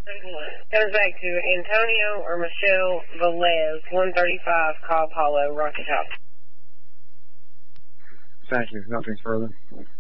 Goes back to Antonio or Michelle Velez, 135 Cobb Hollow, Rocky Top. Thank you. Nothing further.